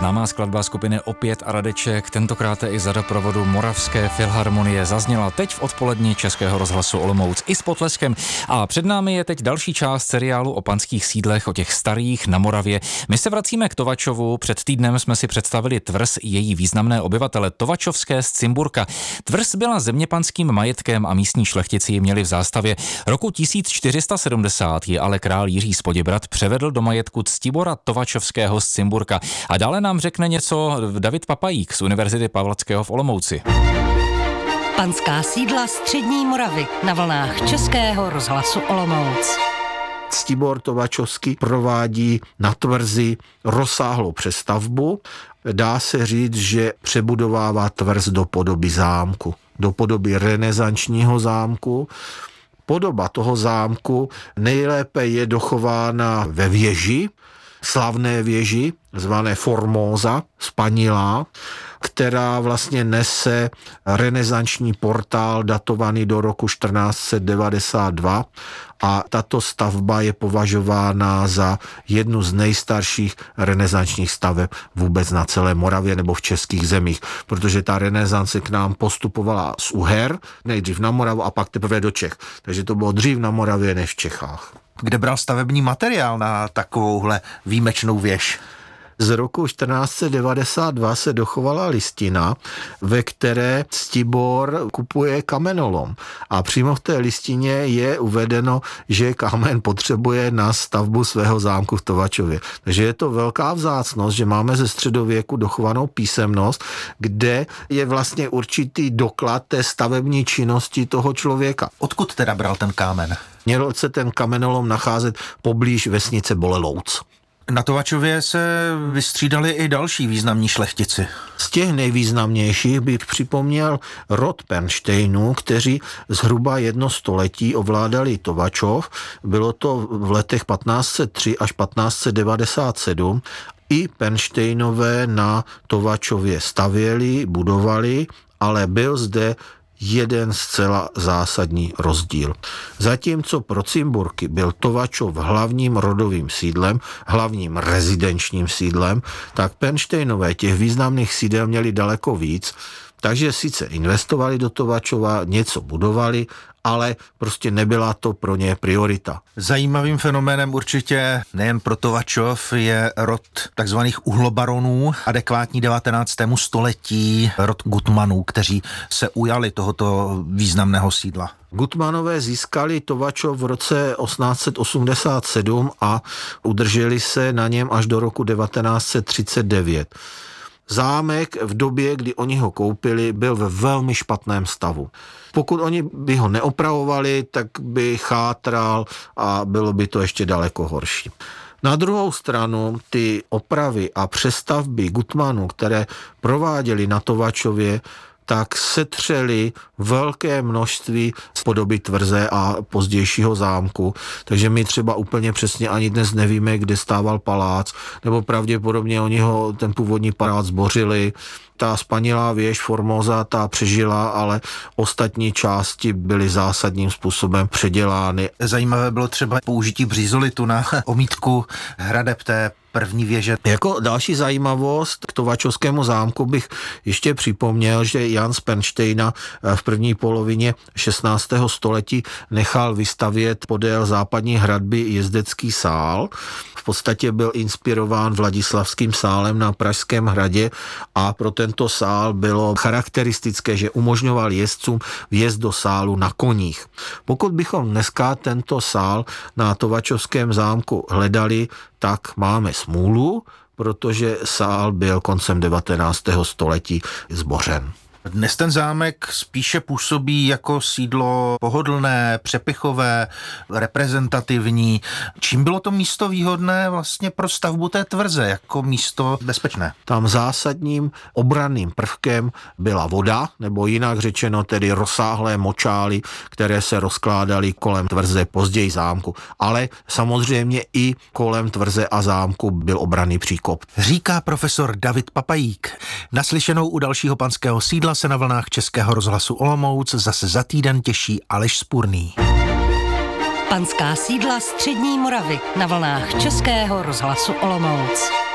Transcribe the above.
Známá skladba skupiny Opět a Radeček, tentokrát i za doprovodu Moravské filharmonie, zazněla teď v odpoledni Českého rozhlasu Olomouc i s potleskem. A před námi je teď další část seriálu o panských sídlech, o těch starých na Moravě. My se vracíme k Tovačovu. Před týdnem jsme si představili tvrz i její významné obyvatele, Tovačovské z Cimburka. Tvrz byla zeměpanským majetkem a místní šlechtici ji měli v zástavě. Roku 1470 ji ale král Jiří z Poděbrad převedl do majetku Ctibora Tovačovského z Cimburka. A dále nám řekne něco David Papajík z Univerzity Pavlackého v Olomouci. Panská sídla střední Moravy na vlnách Českého rozhlasu Olomouc. Ctibor Tovačovský provádí na tvrzi rozsáhlou přestavbu. Dá se říct, že přebudovává tvrz do podoby zámku, do podoby renesančního zámku. Podoba toho zámku nejlépe je dochována ve věži, slavné věži, zvané Formosa, spanilá, která vlastně nese renesanční portál datovaný do roku 1492 a tato stavba je považována za jednu z nejstarších renesančních staveb vůbec na celé Moravě nebo v českých zemích, protože ta renesance k nám postupovala z Uher, nejdřív na Moravu a pak teprve do Čech. Takže to bylo dřív na Moravě než v Čechách. Kde bral stavební materiál na takovouhle výjimečnou věž? Z roku 1492 se dochovala listina, ve které Ctibor kupuje kamenolom. A přímo v té listině je uvedeno, že kámen potřebuje na stavbu svého zámku v Tovačově. Takže je to velká vzácnost, že máme ze středověku dochovanou písemnost, kde je vlastně určitý doklad té stavební činnosti toho člověka. Odkud teda bral ten kámen? Měl se ten kamenolom nacházet poblíž vesnice Bolelouc. Na Tovačově se vystřídali i další významní šlechtici. Z těch nejvýznamnějších bych připomněl rod Pernštejnů, kteří zhruba 1 století ovládali Tovačov. Bylo to v letech 1503 až 1597. I Pernštejnové na Tovačově stavěli, budovali, ale byl zde jeden zcela zásadní rozdíl. Zatímco pro Cimburky byl Tovačov hlavním rodovým sídlem, hlavním rezidenčním sídlem, tak Pernštejnové těch významných sídel měli daleko víc, takže sice investovali do Tovačova, něco budovali, ale prostě nebyla to pro ně priorita. Zajímavým fenoménem určitě nejen pro Tovačov je rod takzvaných uhlobaronů, adekvátní 19. století, rod Gutmanů, kteří se ujali tohoto významného sídla. Gutmanové získali Tovačov v roce 1887 a udrželi se na něm až do roku 1939. Zámek v době, kdy oni ho koupili, byl ve velmi špatném stavu. Pokud oni by ho neopravovali, tak by chátral a bylo by to ještě daleko horší. Na druhou stranu ty opravy a přestavby Gutmanů, které prováděli na Tovačově, tak setřeli velké množství z podoby tvrze a pozdějšího zámku. Takže my třeba úplně přesně ani dnes nevíme, kde stával palác, nebo pravděpodobně oni ho, ten původní palác, zbořili. Ta spanilá věž Formosa, ta přežila, ale ostatní části byly zásadním způsobem předělány. Zajímavé bylo třeba použití břízolitu na omítku hradeb té první věže. Jako další zajímavost k Tovačovskému zámku bych ještě připomněl, že Jan z Pernštejna v první polovině 16. století nechal vystavět podél západní hradby jezdecký sál. V podstatě byl inspirován Vladislavským sálem na Pražském hradě a pro tento sál bylo charakteristické, že umožňoval jezdcům vjezd do sálu na koních. Pokud bychom dneska tento sál na Tovačovském zámku hledali, tak máme smůlu, protože sál byl koncem 19. století zbořen. Dnes ten zámek spíše působí jako sídlo pohodlné, přepichové, reprezentativní. Čím bylo to místo výhodné vlastně pro stavbu té tvrze, jako místo bezpečné? Tam zásadním obranným prvkem byla voda, nebo jinak řečeno tedy rozsáhlé močály, které se rozkládaly kolem tvrze, později zámku. Ale samozřejmě i kolem tvrze a zámku byl obranný příkop. Říká profesor David Papajík. Naslyšenou u dalšího panského sídla se na vlnách Českého rozhlasu Olomouc zase za týden těší Aleš Spurný. Panská sídla střední Moravy na vlnách Českého rozhlasu Olomouc.